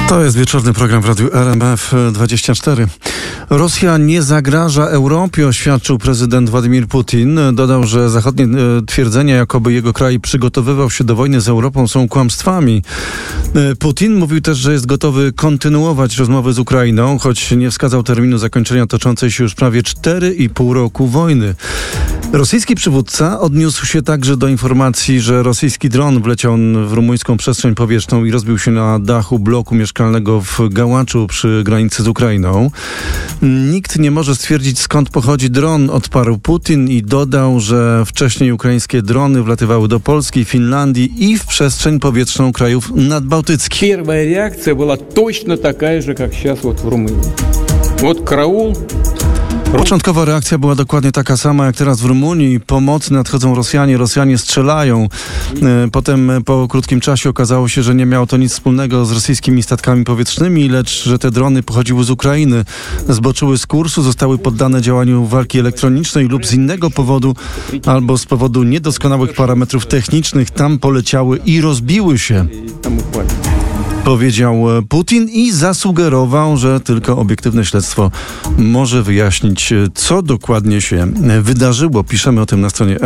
To jest wieczorny program w Radiu RMF24. Rosja nie zagraża Europie, oświadczył prezydent Władimir Putin. Dodał, że zachodnie twierdzenia, jakoby jego kraj przygotowywał się do wojny z Europą, są kłamstwami. Putin mówił też, że jest gotowy kontynuować rozmowy z Ukrainą, choć nie wskazał terminu zakończenia toczącej się już prawie 4,5 roku wojny. Rosyjski przywódca odniósł się także do informacji, że rosyjski dron wleciał w rumuńską przestrzeń powietrzną i rozbił się na dachu bloku mieszkalnego w Gałaczu przy granicy z Ukrainą. Nikt nie może stwierdzić, skąd pochodzi dron, odparł Putin i dodał, że wcześniej ukraińskie drony wlatywały do Polski, Finlandii i w przestrzeń powietrzną krajów nadbałtyckich. Pierwsza reakcja była точно такая же, jak сейчас w Rumunii. Караул. Początkowa reakcja była dokładnie taka sama jak teraz w Rumunii. Pomocy nadchodzą Rosjanie strzelają. Potem po krótkim czasie okazało się, że nie miało to nic wspólnego z rosyjskimi statkami powietrznymi, lecz że te drony pochodziły z Ukrainy. Zboczyły z kursu, zostały poddane działaniu walki elektronicznej lub z innego powodu, albo z powodu niedoskonałych parametrów technicznych tam poleciały i rozbiły się, powiedział Putin i zasugerował, że tylko obiektywne śledztwo może wyjaśnić, co dokładnie się wydarzyło. Piszemy o tym na stronie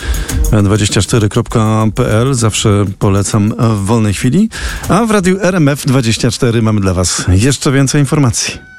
rmf24.pl. Zawsze polecam w wolnej chwili. A w radiu RMF24 mamy dla Was jeszcze więcej informacji.